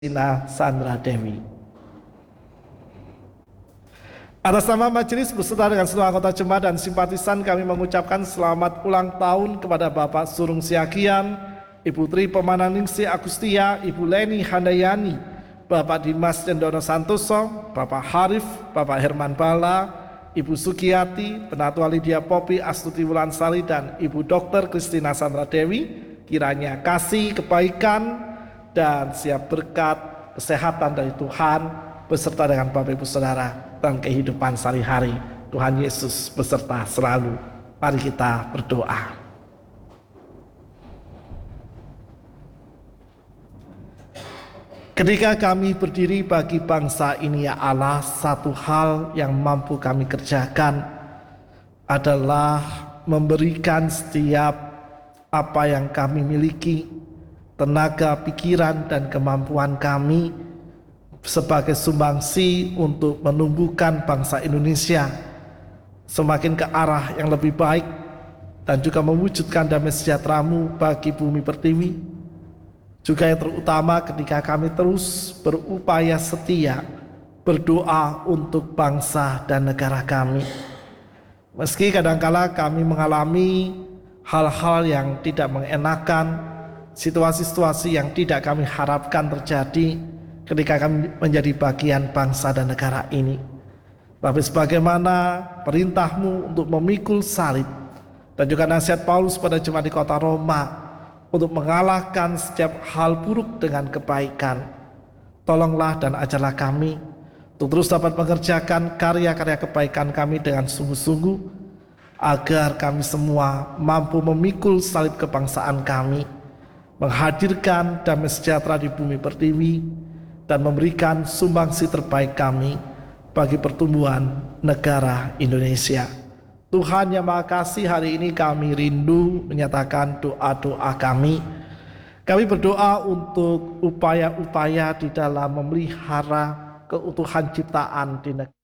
Kristina Sandra Dewi. Atas nama majelis beserta dengan seluruh anggota jemaat dan simpatisan, kami mengucapkan selamat ulang tahun kepada Bapak Surung Siagian, Ibu Tri Pemananingsi Agustia, Ibu Leni Handayani, Bapak Dimas Cendono Santoso, Bapak Harif, Bapak Herman Bala, Ibu Sugiyati, Penatua Lydia Popi Astuti Wulansari, dan Ibu Dr. Kristina Sandra Dewi. Kiranya kasih, kebaikan, dan siap berkat kesehatan dari Tuhan beserta dengan Bapak Ibu Saudara dan kehidupan sehari-hari. Tuhan Yesus beserta selalu. Mari kita berdoa. Ketika kami berdiri bagi bangsa ini, ya Allah, satu hal yang mampu kami kerjakan adalah memberikan setiap apa yang kami miliki, tenaga, pikiran, dan kemampuan kami sebagai sumbangsi untuk menumbuhkan bangsa Indonesia semakin ke arah yang lebih baik dan juga mewujudkan damai sejahtera-Mu bagi bumi pertiwi. Juga yang terutama ketika kami terus berupaya setia berdoa untuk bangsa dan negara kami. Meski kadangkala kami mengalami hal-hal yang tidak mengenakan, situasi-situasi yang tidak kami harapkan terjadi ketika kami menjadi bagian bangsa dan negara ini. Tapi sebagaimana perintah-Mu untuk memikul salib dan juga nasihat Paulus pada jemaat di kota Roma untuk mengalahkan setiap hal buruk dengan kebaikan, tolonglah dan ajarlah kami untuk terus dapat mengerjakan karya-karya kebaikan kami dengan sungguh-sungguh, agar kami semua mampu memikul salib kebangsaan kami, menghadirkan damai sejahtera di bumi pertiwi, dan memberikan sumbangsi terbaik kami bagi pertumbuhan negara Indonesia. Tuhan yang Maha Kasih, hari ini kami rindu menyatakan doa-doa kami. Kami berdoa untuk upaya-upaya di dalam memelihara keutuhan ciptaan di negara.